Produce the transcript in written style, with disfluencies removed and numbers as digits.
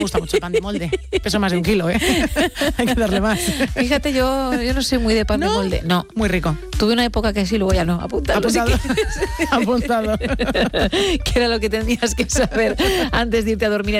Me gusta mucho el pan de molde. Peso más de 1 kilo, ¿eh? Hay que darle más. Fíjate, yo no soy muy de pan de molde. No. Muy rico. Tuve una época que sí, luego ya no. Apuntado. Apuntado. Que era lo que tendrías que saber antes de irte a dormir.